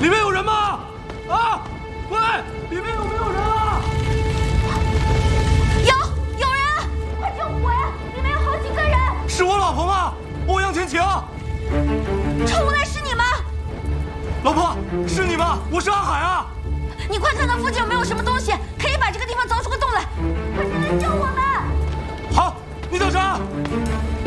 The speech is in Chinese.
里面有人吗？啊，喂，里面有没有人啊？ 有人，快救火呀！里面有好几个人。 是我老婆吗？欧阳天晴。 程无赖是你吗？ 老婆，是你吗？我是阿海啊。 你快看看附近有没有什么东西，可以把这个地方凿出个洞来。快进来救我们！